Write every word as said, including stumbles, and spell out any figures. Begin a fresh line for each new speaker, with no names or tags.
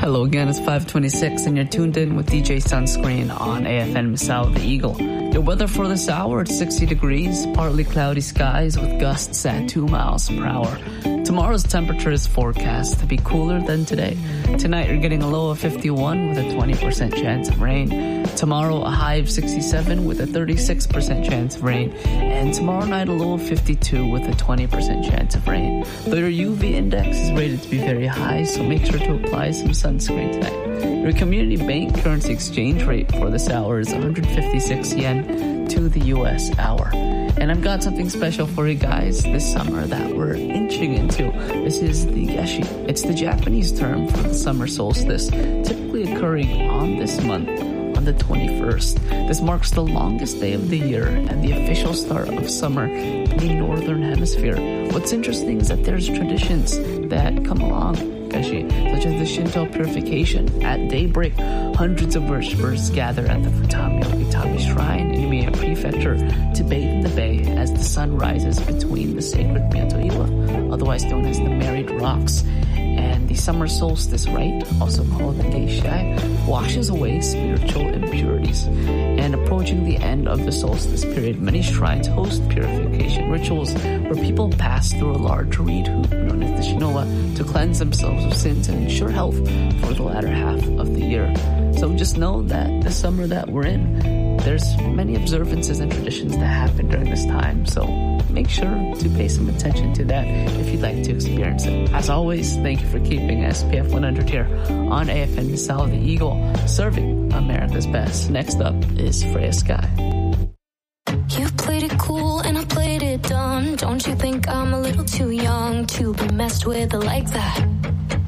Hello again, it's five twenty-six and you're tuned in with D J Sunscreen on A F M Misao the Eagle. Your weather for this hour, it's sixty degrees, partly cloudy skies with gusts at two miles per hour. Tomorrow's temperature is forecast to be cooler than today. Tonight you're getting a low of fifty-one with a twenty percent chance of rain. Tomorrow a high of sixty-seven with a thirty-six percent chance of rain. And tomorrow night a low of fifty-two with a twenty percent chance of rain. Though your U V index is rated to be very high, so make sure to apply some sunscreen tonight. Your community bank currency exchange rate for this hour is one hundred fifty-six yen to the U S hour. And I've got something special for you guys this summer that we're inching into. This is the Geshi. It's the Japanese term for the summer solstice, typically occurring on this month, on the twenty-first. This marks the longest day of the year and the official start of summer in the northern hemisphere. What's interesting is that there's traditions that come along Geshi, such as the Shinto purification. At daybreak, hundreds of worshippers gather at the Futami Okitami Shrine in Mie Prefecture to bathe in the bay as the sun rises between the sacred Miyato-iwa, otherwise known as the Married Rocks. And the summer solstice rite, also called the Geishai, washes away spiritual impurities. And approaching the end of the solstice period, many shrines host purification rituals where people pass through a large reed hoop known as the Shinowa to cleanse themselves of sins and ensure health for the latter half of the year. So just know that the summer that we're in, there's many observances and traditions that happen during this time. So make sure to pay some attention to that if you'd like to experience it. As always, thank you for keeping S P F one hundred here on A F M Misao the Eagle, serving America's best. Next up is Freya Sky.
You played it cool and I played it dumb. Don't you think I'm a little too young to be messed with like that?